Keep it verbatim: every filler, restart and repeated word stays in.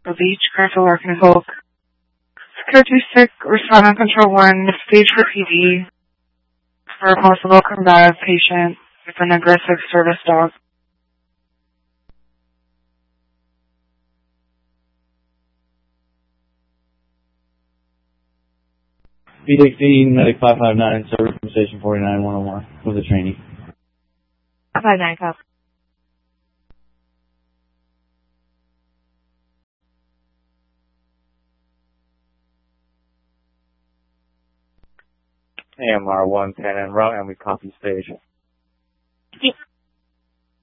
The Beach, Garfield, Larkin, Hulk. Security stick, respond on control one, stage for P D for a possible combative patient with an aggressive service dog. B sixteen, Medic five five nine, service from Station forty-nine, one oh one, with a trainee. five five nine, cop. A M R one ten en route, and we copy station.